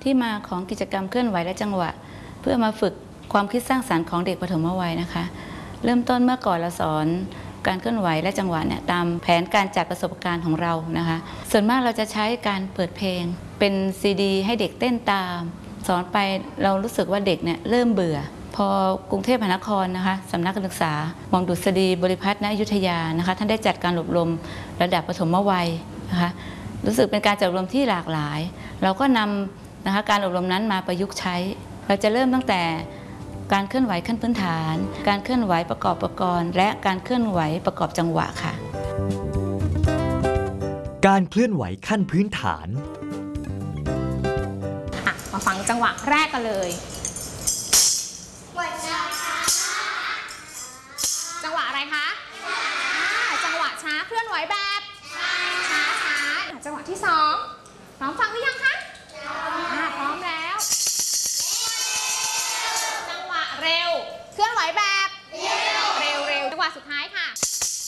ที่มาของกิจกรรมเคลื่อนไหวและจังหวะเพื่อมาฝึกความคิดสร้างสรรค์ของเด็กปฐมวัยนะคะเริ่มต้นเมื่อก่อนเราสอนการเคลื่อนไหวและจังหวะเนี่ยตามแผนการจัดประสบการณ์ของเรานะคะส่วนมากเราจะใช้การเปิดเพลงเป็นซีดีให้เด็กเต้นตามสอนไปเรารู้สึกว่าเด็กเนี่ยเริ่มเบื่อพอกรุงเทพมหานครนะคะสำนักการศึกษาหม่อมดุษฎีบริพัตร ณ อยุธยานะคะท่านได้จัดการอบรมระดับปฐมวัยนะคะรู้สึกเป็นการจัดอบรมที่หลากหลายเราก็นำนะคะการอบรมนั้นมาประยุกต์ใช้เราจะเริ่มตั้งแต่การเคลื่อนไหวขั้นพื้นฐานการเคลื่อนไหวประกอบอุปกรณ์และการเคลื่อนไหวประกอบจังหวะค่ะการเคลื่อนไหวขั้นพื้นฐานมาฟังจังหวะแรกกันเลยจังหวะอะไรคะจังหวะช้าเคลื่อนไหวแบบช้าจังหวะที่2พร้อมฟังหรือยังคะพร้อมแล้วจังหวะเร็วเคลื่อนไหวแบบเร็วจังหวะสุดท้ายค่ะ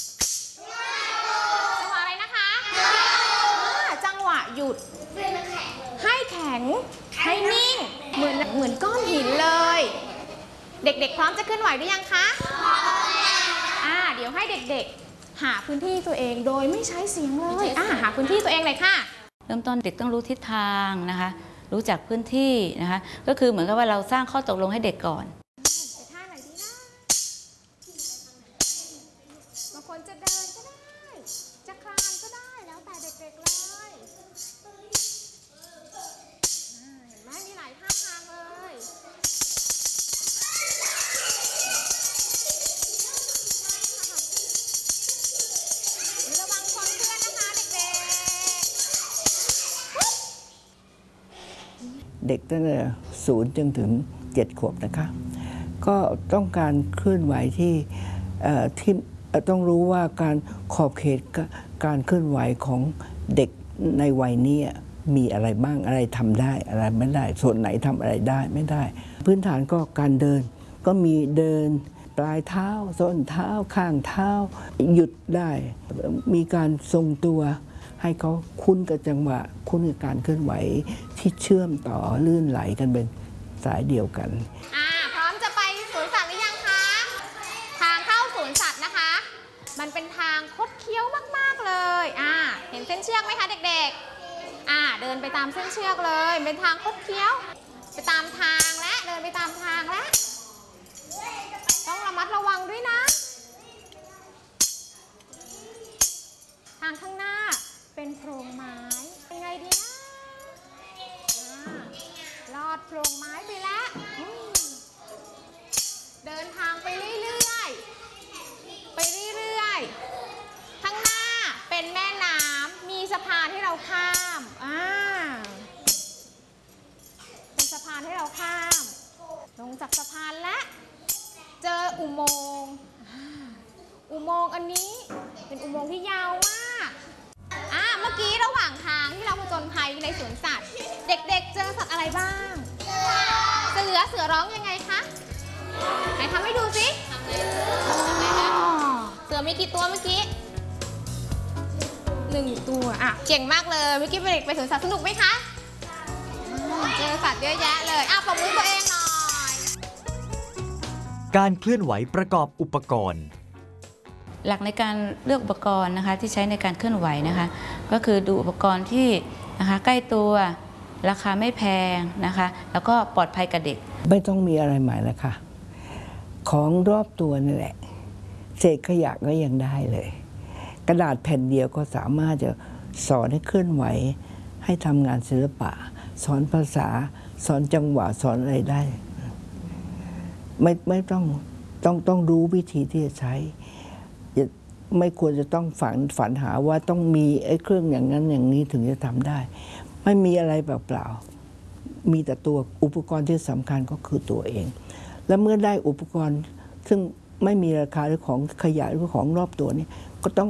จังหวะอะไรนะคะจังหวะหยุดให้แข็งให้นิ่งเหมือนก้อนหินเลยเด็กๆพร้อมจะเคลื่อนไหวหรือยังคะเดี๋ยวให้เด็กๆหาพื้นที่ตัวเองโดยไม่ใช้เสียงเลยหาพื้นที่ตัวเองเลยค่ะเริ่มต้นเด็กต้องรู้ทิศทางนะคะรู้จักพื้นที่นะคะก็คือเหมือนกับว่าเราสร้างข้อตกลงให้เด็กก่อนท่าไหนดีนะบางคนจะเดินก็ได้จะคลานก็ได้แล้วแต่เด็กๆเลยเห็นไหมมีหลายท่าทางเลยระวังชนเพื่อนนะคะเด็กตั้งแต่0 จนถึง 7 ขวบนะคะก็ต้องการเคลื่อนไหวที่ต้องรู้ว่าการขอบเขตการเคลื่อนไหวของเด็กในวัยนี้มีอะไรบ้างอะไรทำได้อะไรไม่ได้ส่วนไหนทำอะไรได้ไม่ได้พื้นฐานก็การเดินก็มีเดินปลายเท้าส้นเท้าข้างเท้าหยุดได้มีการทรงตัวให้เขาคุ้นกับจังหวะคุ้นกับการเคลื่อนไหวที่เชื่อมต่อลื่นไหลกันเป็นสายเดียวกันพร้อมจะไปสวนสัตว์หรือยังคะทางเข้าสวนสัตว์นะคะมันเป็นทางคดเคี้ยวมากๆเลยเห็นเส้นเชือกไหมคะเด็กๆเดินไปตามเส้นเชือกเลยเป็นทางคดเคี้ยวไปตามทางและเดินไปตามทางและต้องระมัดระวังด้วยนะทางข้างหน้าเป็นโพรงไม้ยังไงดีนะลอดโพรงไม้ไปแล้วเดินทางไปเรื่อยๆข้างหน้าเป็นแม่น้ำมีสะพานให้เราข้ามเป็นสะพานให้เราข้ามลงจากสะพานและเจออุโมงค์อันนี้เป็นอุโมงค์ที่ยาวมากเมื่อกี้ระหว่างทางที่เราผจญภัยในสวนสัตว์เด็กๆเจอสัตว์อะไรบ้างเสือร้องยังไงคะไหนทำให้ดูสิเสือมีกี่ตัวเมื่อกี้1 ตัวเก่งมากเลยเมื่อกี้ไปสวนสัตว์สนุกไหมคะเจอสัตว์เยอะแยะเลยปรบมือตัวเองหน่อยการเคลื่อนไหวประกอบอุปกรณ์หลักในการเลือกอุปกรณ์นะคะที่ใช้ในการเคลื่อนไหวนะคะก็คือดูอุปกรณ์ที่นะคะใกล้ตัวราคาไม่แพงนะคะแล้วก็ปลอดภัยกับเด็กไม่ต้องมีอะไรใหม่แล้วค่ะของรอบตัวนี่แหละเศษขยะก็ยังได้เลยกระดาษแผ่นเดียวก็สามารถจะสอนให้เคลื่อนไหวให้ทำงานศิลปะสอนภาษาสอนจังหวะสอนอะไรได้ไม่ต้องรู้วิธีที่จะใช้ไม่ควรจะต้องฝันหาว่าต้องมีไอ้เครื่องอย่างนั้นอย่างนี้ถึงจะทำได้ไม่มีอะไรเปล่าๆมีแต่ตัวอุปกรณ์ที่สำคัญก็คือตัวเองและเมื่อได้อุปกรณ์ซึ่งไม่มีราคาหรือของขยะหรือของรอบตัวนี้ก็ต้อง